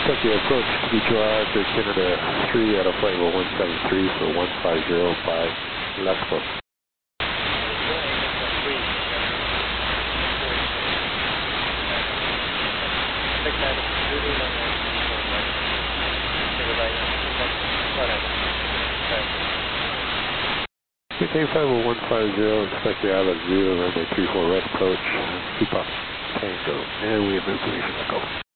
Set the approach VQR 1303 out of flight level 173 for 1505 left course. Maintain 50150, expect the island 0, runway 34 right approach, keep up, Tango, and we have information to go.